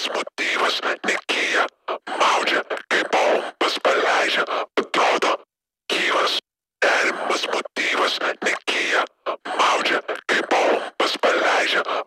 gerimas motyvas negyja, maudžia, kaip bombas paleidžia, atrodo gyvas. Gerimas motyvas negyja, maudžia, kaip bombas paleidžia,